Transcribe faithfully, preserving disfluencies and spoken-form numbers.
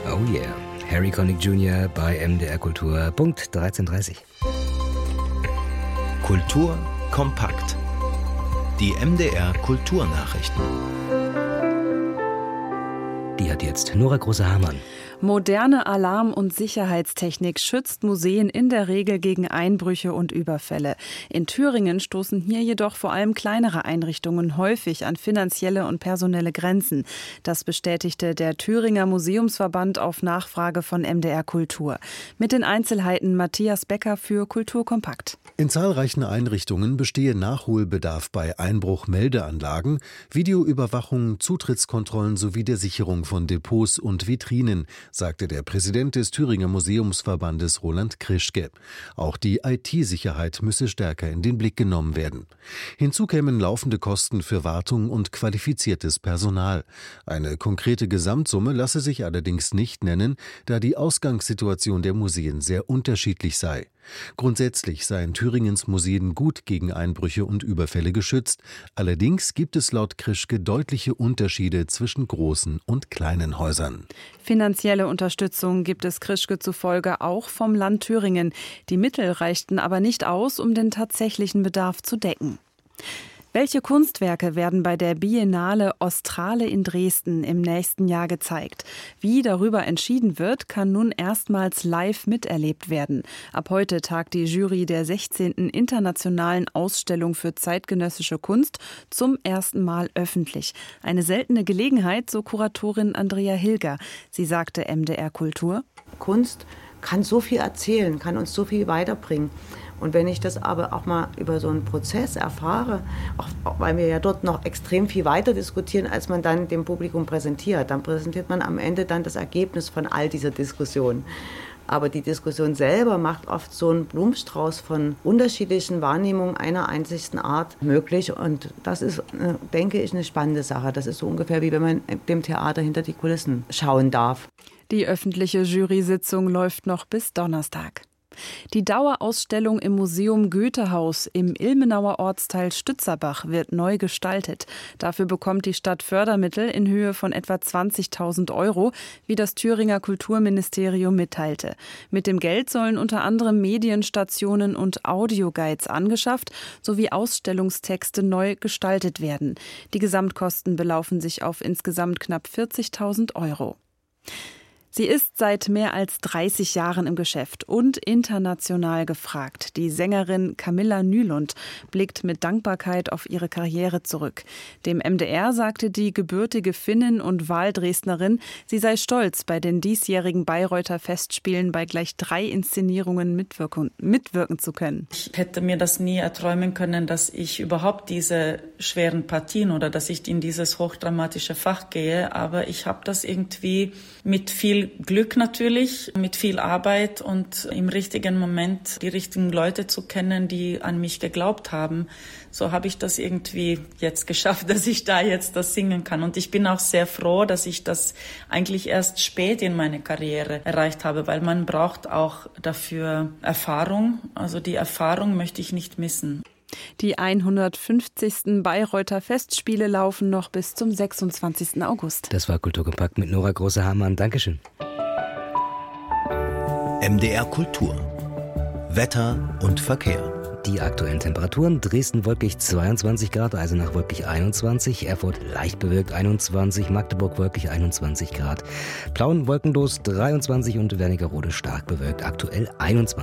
Oh yeah. Harry Connick Junior bei M D R Kultur, Punkt dreizehn Uhr dreißig. Kultur kompakt. Die M D R Kulturnachrichten. Die hat jetzt Nora Große-Hamann. Moderne Alarm- und Sicherheitstechnik schützt Museen in der Regel gegen Einbrüche und Überfälle. In Thüringen stoßen hier jedoch vor allem kleinere Einrichtungen häufig an finanzielle und personelle Grenzen. Das bestätigte der Thüringer Museumsverband auf Nachfrage von M D R Kultur. Mit den Einzelheiten Matthias Becker für Kultur kompakt. In zahlreichen Einrichtungen bestehe Nachholbedarf bei Einbruchmeldeanlagen, Videoüberwachung, Zutrittskontrollen sowie der Sicherung von Depots und Vitrinen, sagte der Präsident des Thüringer Museumsverbandes Roland Krischke. Auch die I T-Sicherheit müsse stärker in den Blick genommen werden. Hinzu kämen laufende Kosten für Wartung und qualifiziertes Personal. Eine konkrete Gesamtsumme lasse sich allerdings nicht nennen, da die Ausgangssituation der Museen sehr unterschiedlich sei. Grundsätzlich seien Thüringens Museen gut gegen Einbrüche und Überfälle geschützt. Allerdings gibt es laut Krischke deutliche Unterschiede zwischen großen und kleinen Häusern. Finanzielle Unterstützung gibt es Krischke zufolge auch vom Land Thüringen. Die Mittel reichten aber nicht aus, um den tatsächlichen Bedarf zu decken. Welche Kunstwerke werden bei der Biennale Ostrale in Dresden im nächsten Jahr gezeigt? Wie darüber entschieden wird, kann nun erstmals live miterlebt werden. Ab heute tagt die Jury der sechzehnten Internationalen Ausstellung für zeitgenössische Kunst zum ersten Mal öffentlich. Eine seltene Gelegenheit, so Kuratorin Andrea Hilger. Sie sagte M D R Kultur: Kunst kann so viel erzählen, kann uns so viel weiterbringen. Und wenn ich das aber auch mal über so einen Prozess erfahre, auch, auch weil wir ja dort noch extrem viel weiter diskutieren, als man dann dem Publikum präsentiert, dann präsentiert man am Ende dann das Ergebnis von all dieser Diskussion. Aber die Diskussion selber macht oft so einen Blumenstrauß von unterschiedlichen Wahrnehmungen einer einzigsten Art möglich. Und das ist, denke ich, eine spannende Sache. Das ist so ungefähr wie wenn man dem Theater hinter die Kulissen schauen darf. Die öffentliche Jury-Sitzung läuft noch bis Donnerstag. Die Dauerausstellung im Museum Goethehaus im Ilmenauer Ortsteil Stützerbach wird neu gestaltet. Dafür bekommt die Stadt Fördermittel in Höhe von etwa zwanzigtausend Euro, wie das Thüringer Kulturministerium mitteilte. Mit dem Geld sollen unter anderem Medienstationen und Audioguides angeschafft sowie Ausstellungstexte neu gestaltet werden. Die Gesamtkosten belaufen sich auf insgesamt knapp vierzigtausend Euro. Sie ist seit mehr als dreißig Jahren im Geschäft und international gefragt. Die Sängerin Camilla Nylund blickt mit Dankbarkeit auf ihre Karriere zurück. Dem M D R sagte die gebürtige Finnin und Wahldresdnerin, sie sei stolz, bei den diesjährigen Bayreuther Festspielen bei gleich drei Inszenierungen mitwirken, mitwirken zu können. Ich hätte mir das nie erträumen können, dass ich überhaupt diese schweren Partien oder dass ich in dieses hochdramatische Fach gehe. Aber ich habe das irgendwie mit viel Glück natürlich, mit viel Arbeit und im richtigen Moment die richtigen Leute zu kennen, die an mich geglaubt haben. So habe ich das irgendwie jetzt geschafft, dass ich da jetzt das singen kann. Und ich bin auch sehr froh, dass ich das eigentlich erst spät in meiner Karriere erreicht habe, weil man braucht auch dafür Erfahrung. Also die Erfahrung möchte ich nicht missen. Die hundertfünfzigsten Bayreuther Festspiele laufen noch bis zum sechsundzwanzigsten August. Das war Kulturkompakt mit Nora Große-Hamann. Dankeschön. M D R Kultur. Wetter und Verkehr. Die aktuellen Temperaturen: Dresden wolkig zweiundzwanzig Grad, Eisenach wolkig einundzwanzig, Erfurt leicht bewölkt einundzwanzig, Magdeburg wolkig einundzwanzig Grad, Plauen wolkenlos dreiundzwanzig und Wernigerode stark bewölkt aktuell einundzwanzig.